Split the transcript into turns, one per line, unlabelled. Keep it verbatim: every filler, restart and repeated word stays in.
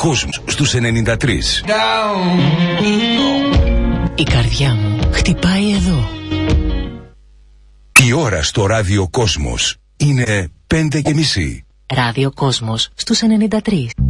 Κόσμος στους ενενήντα τρία.
Η καρδιά μου χτυπάει εδώ.
Η ώρα στο ράδιο Κόσμος είναι πέντε και μισή.
Ράδιο Κόσμος στους ενενήντα τρία.